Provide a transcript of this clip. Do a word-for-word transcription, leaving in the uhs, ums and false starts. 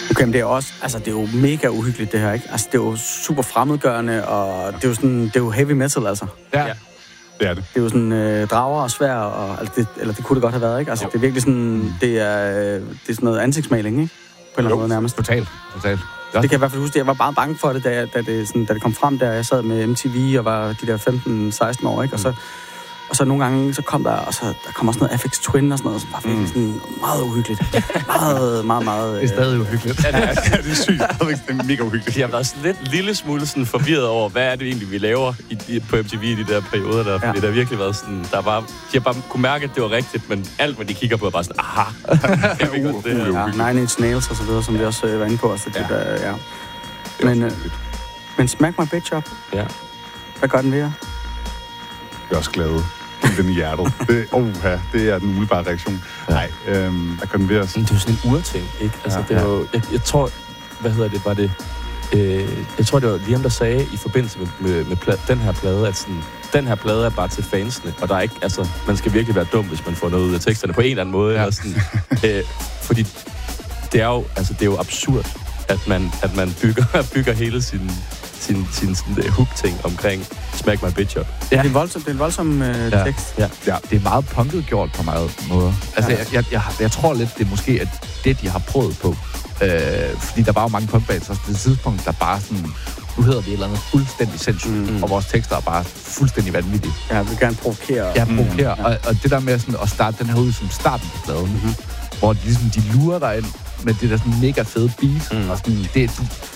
Okay, men det er også, altså det er jo mega uhyggeligt det her, ikke? Altså det er jo super fremmedgørende, og det er jo sådan, det er jo heavy metal, altså. Ja. Det er det. Det er jo sådan øh, drager og svær, og, altså det, eller det kunne det godt have været, ikke? Altså jo. Det er virkelig sådan, det er, det er sådan noget ansigtsmaling, ikke? På en eller anden måde nærmest. Totalt, totalt. Det kan jeg i hvert fald huske, jeg var bare bange for det, da, jeg, da, det, sådan, da det kom frem, der jeg sad med M T V og var de der femten seksten år, ikke? Og så, og så nogle gange, så kom der, og så der kom også noget Aphex Twin og sådan noget, som var virkelig sådan meget uhyggeligt. meget, meget, meget... Det er stadig uhyggeligt. Ja, det er, det er sygt. Det er mega uhyggeligt. Jeg var også lidt lille smule sådan forvirret over, hvad er det egentlig, vi laver i, i, på M T V i de der perioder der. Fordi ja. Der virkelig været sådan, der var... De har bare kunne mærke, at det var rigtigt, men alt, hvad de kigger på, er bare sådan, aha. det er godt, det ja, Nine Inch Nails og så videre, som vi også øh, var inde på. Altså, ja. Det der, ja. Men, øh, men Smack My Bitch Up. Ja. Hvad gør den ved jer? Jeg er også glad. Den i hjertet. Det, oh, ja, det er den umiddelbare reaktion. Nej, ja. øhm, hvad gør den ved os? Det er jo sådan en urting, ikke? Altså, ja, det er jo... Jeg, jeg tror... Hvad hedder det? Var det... Øh, jeg tror, det var Liam, der sagde i forbindelse med, med, med pla- den her plade, at sådan, den her plade er bare til fansene, og der er ikke... Altså, man skal virkelig være dum, hvis man får noget ud af teksterne på en eller anden måde. Ja. Eller sådan, øh, fordi det er jo... Altså, det er jo absurd, at man, at man bygger, bygger hele sin... sin, sin, sin uh, hook-ting omkring Smack My Bitch Up. Ja. Det er en voldsom, det er en voldsom uh, ja. tekst. Ja. Ja, det er meget punket gjort på mange måder. Altså, ja. jeg, jeg, jeg, jeg tror lidt, det er måske at det, de har prøvet på. Øh, fordi der var jo mange punkbands også på det tidspunkt, der bare sådan, nu hedder det et eller andet fuldstændig sindssygt, mm. og vores tekster er bare fuldstændig vanvittige. Ja, jeg vil gerne provokere. Ja, provokere. Mm. Og, og det der med sådan at starte den her ud som starten på pladen, mm-hmm. hvor de, ligesom, de lurer dig ind med det der sådan mega fede beat, mm. og sådan, det, du,